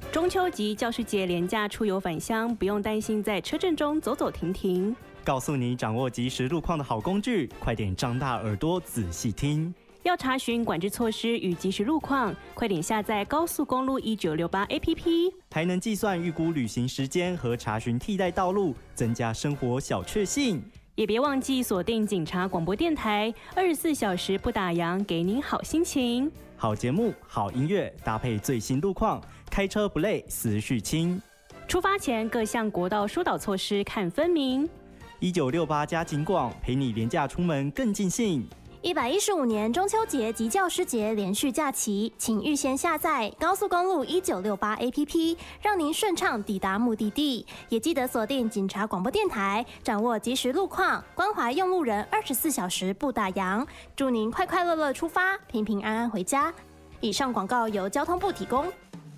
中秋及教师节连假出游返乡，不用担心在车阵中走走停停。 告诉你掌握即时路况的好工具，快点张大耳朵仔细听。 要查询管制措施与即时路况，快点下载高速公路1968 APP， 还能计算预估旅行时间和查询替代道路，增加生活小确幸。 也别忘记锁定警察广播电台，24小时不打烊，给您好心情。 好节目、好音乐，搭配最新路况，开车不累，思绪轻。 出发前各项国道疏导措施看分明。 1968加警广，陪你廉价出门更尽兴。 115年中秋节及教师节连续假期，请预先下载高速公路1968 APP， 让您顺畅抵达目的地。也记得锁定警察广播电台，掌握即时路况，关怀用路人，24小时不打烊。祝您快快乐乐出发，平平安安回家。以上广告由交通部提供。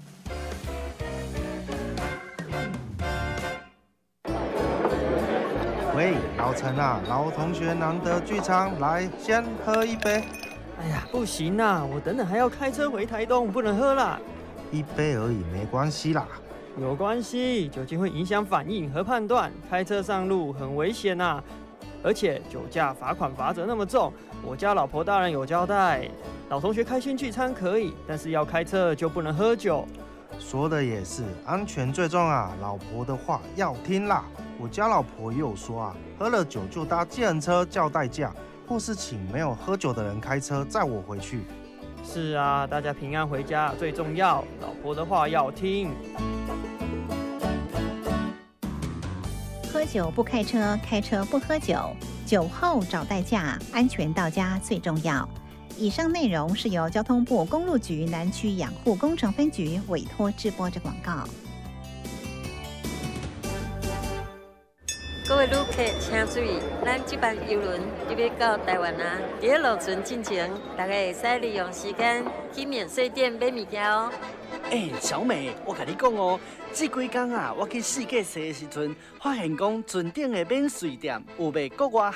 喂，老陈啊，老同学难得聚餐，来先喝一杯。 哎呀，不行啦，我等等还要开车回台东，不能喝啦。 一杯而已，没关系啦。 有关系，酒精会影响反应和判断，开车上路很危险呐。而且酒驾罚款罚则那么重，我家老婆大人有交代，老同学开心聚餐可以，但是要开车就不能喝酒。 说的也是，安全最重啊，老婆的话要听啦。我家老婆也有说啊，喝了酒就搭计程车叫代驾，或是请没有喝酒的人开车载我回去。 是啊，大家平安回家最重要，老婆的话要听。 喝酒不开车，开车不喝酒，酒后找代驾，安全到家最重要。以上内容是由交通部公路局南区养护工程分局委托制播之广告。 各位旅客请注意，咱这班邮轮就要到台湾啊！在路程进前，大家会使利用时间去免税店买物件哦。 小美，我跟你讲哦，这几天啊，我去世界踅的时阵，发现讲船顶的免税店有卖国外